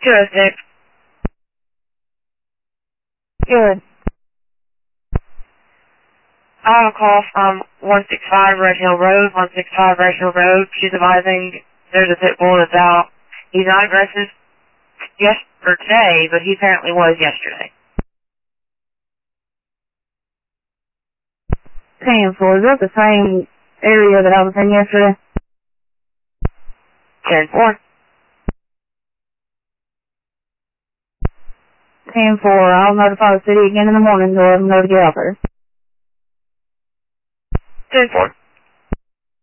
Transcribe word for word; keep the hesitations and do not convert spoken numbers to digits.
two oh six. Good. I have a call from one sixty-five Red Hill Road, one sixty-five Red Hill Road. She's advising there's a pit bull that's out. He's not aggressive yes for today, but he apparently was yesterday. ten four, is that the same area that I was in yesterday? ten four. ten four, I'll notify the city again in the morning to let them know to get out there. ten four.